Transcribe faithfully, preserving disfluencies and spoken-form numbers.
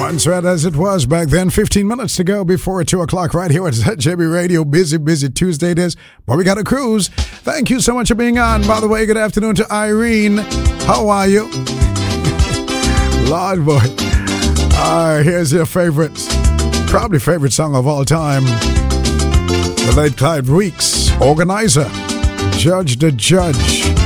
Once read as it was back then, fifteen minutes to go before two o'clock right here at J B Radio. Busy, busy Tuesday it is, but we got a cruise. Thank you so much for being on. By the way, good afternoon to Irene. How are you? Lord boy. All right, here's your favorite, probably favorite song of all time. The late Clyde Weeks, Organizer, Judge the Judge.